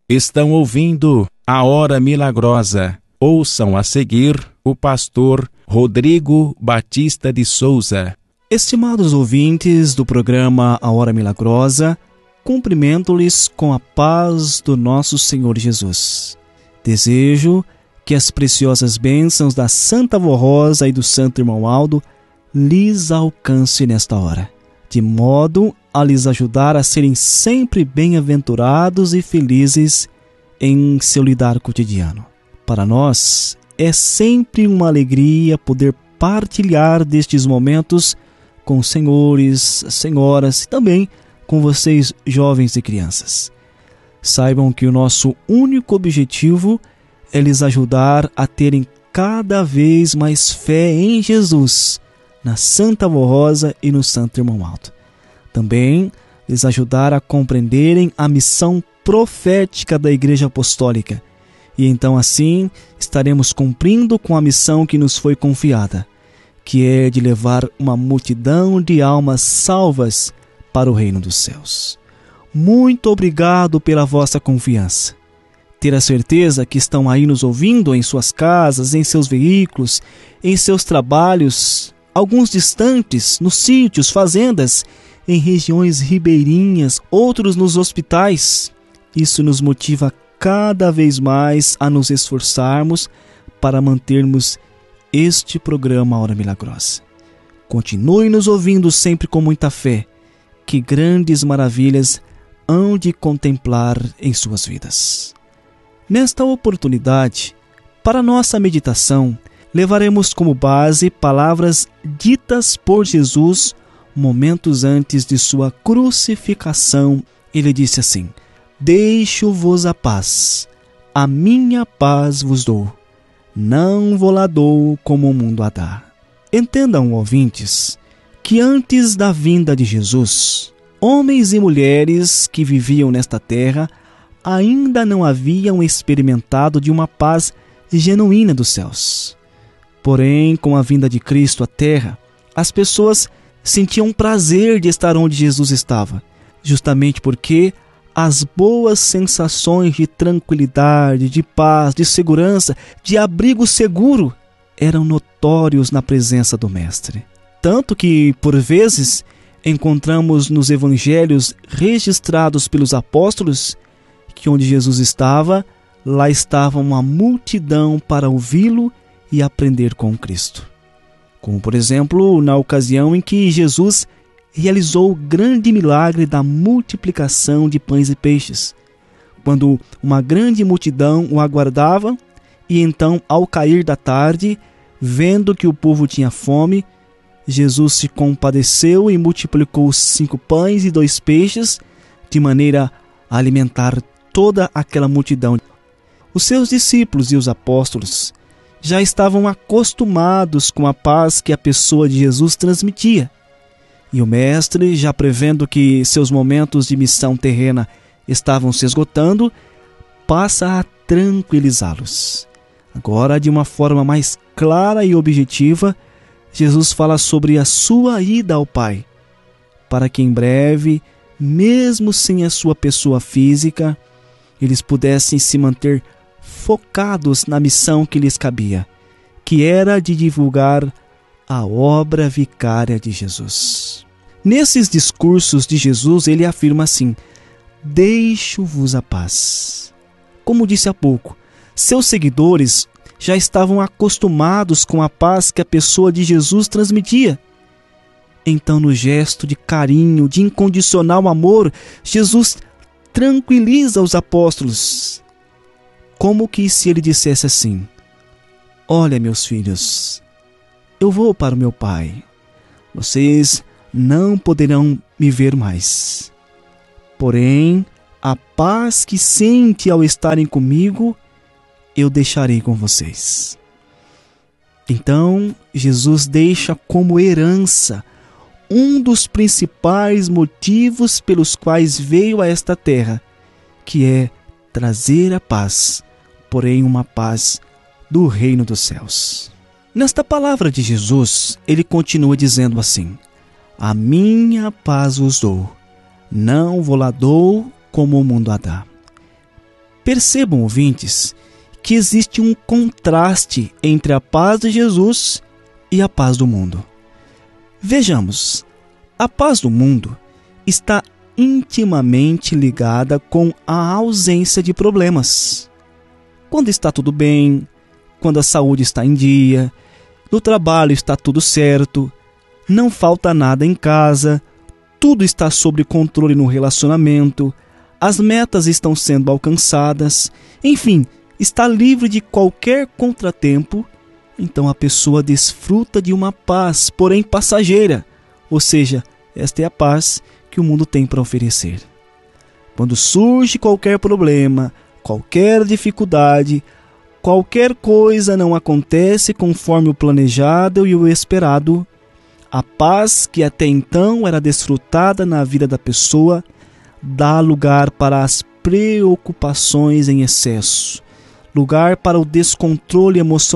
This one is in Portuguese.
Estão ouvindo a Hora Milagrosa. Ouçam a seguir o pastor Rodrigo Batista de Souza. Estimados ouvintes do programa A Hora Milagrosa, cumprimento-lhes com a paz do nosso Senhor Jesus. Desejo que as preciosas bênçãos da Santa Vó Rosa e do Santo Irmão Aldo lhes alcance nesta hora, de modo a lhes ajudar a serem sempre bem-aventurados e felizes em seu lidar cotidiano. Para nós, é sempre uma alegria poder partilhar destes momentos com os senhores, senhoras e também com vocês, jovens e crianças. Saibam que o nosso único objetivo é lhes ajudar a terem cada vez mais fé em Jesus, na Santa Vó Rosa e no Santo Irmão Aldo. Também lhes ajudar a compreenderem a missão profética da Igreja Apostólica. E então assim estaremos cumprindo com a missão que nos foi confiada, que é de levar uma multidão de almas salvas para o reino dos céus. Muito obrigado pela vossa confiança. Ter a certeza que estão aí nos ouvindo em suas casas, em seus veículos, em seus trabalhos, alguns distantes, nos sítios, fazendas, em regiões ribeirinhas, outros nos hospitais. Isso nos motiva cada vez mais a nos esforçarmos para mantermos este programa Hora Milagrosa. Continue nos ouvindo sempre com muita fé, que grandes maravilhas hão de contemplar em suas vidas. Nesta oportunidade, para nossa meditação, levaremos como base palavras ditas por Jesus momentos antes de sua crucificação. Ele disse assim: deixo-vos a paz, a minha paz vos dou, não vou-la dou como o mundo a dá. Entendam, ouvintes, que antes da vinda de Jesus, homens e mulheres que viviam nesta terra ainda não haviam experimentado de uma paz genuína dos céus. Porém, com a vinda de Cristo à terra, as pessoas sentiam prazer de estar onde Jesus estava, justamente porque as boas sensações de tranquilidade, de paz, de segurança, de abrigo seguro eram notórios na presença do Mestre. Tanto que, por vezes, encontramos nos evangelhos registrados pelos apóstolos que onde Jesus estava, lá estava uma multidão para ouvi-lo e aprender com Cristo. Como, por exemplo, na ocasião em que Jesus realizou o grande milagre da multiplicação de pães e peixes, quando uma grande multidão o aguardava, e então, ao cair da tarde, vendo que o povo tinha fome, Jesus se compadeceu e multiplicou os 5 pães e 2 peixes, de maneira a alimentar toda aquela multidão. Os seus discípulos e os apóstolos já estavam acostumados com a paz que a pessoa de Jesus transmitia. E o Mestre, já prevendo que seus momentos de missão terrena estavam se esgotando, passa a tranquilizá-los. Agora, de uma forma mais clara e objetiva, Jesus fala sobre a sua ida ao Pai, para que em breve, mesmo sem a sua pessoa física, eles pudessem se manter focados na missão que lhes cabia, que era de divulgar a obra vicária de Jesus. Nesses discursos de Jesus, ele afirma assim: deixo-vos a paz. Como disse há pouco, seus seguidores já estavam acostumados com a paz que a pessoa de Jesus transmitia. Então, no gesto de carinho, de incondicional amor, Jesus tranquiliza os apóstolos, como que se ele dissesse assim: olha, meus filhos, eu vou para o meu Pai. Vocês não poderão me ver mais. Porém, a paz que sente ao estarem comigo, eu deixarei com vocês. Então, Jesus deixa como herança um dos principais motivos pelos quais veio a esta terra, que é trazer a paz, porém uma paz do reino dos céus. Nesta palavra de Jesus, ele continua dizendo assim: a minha paz vos dou, não vou-la dou como o mundo a dá. Percebam, ouvintes, que existe um contraste entre a paz de Jesus e a paz do mundo. Vejamos, a paz do mundo está intimamente ligada com a ausência de problemas. Quando está tudo bem, quando a saúde está em dia, no trabalho está tudo certo, não falta nada em casa, tudo está sob controle no relacionamento, as metas estão sendo alcançadas, enfim, está livre de qualquer contratempo, então a pessoa desfruta de uma paz, porém passageira, ou seja, esta é a paz que o mundo tem para oferecer. Quando surge qualquer problema, qualquer dificuldade, qualquer coisa não acontece conforme o planejado e o esperado, a paz que até então era desfrutada na vida da pessoa dá lugar para as preocupações em excesso, lugar para o descontrole emocional